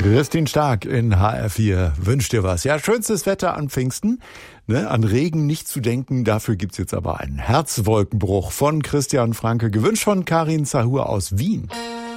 Christine Stark in HR4 wünscht dir was. Ja, schönstes Wetter an Pfingsten. Ne, an Regen nicht zu denken. Dafür gibt's jetzt aber einen Herzwolkenbruch von Christian Franke. Gewünscht von Karin Zahur aus Wien.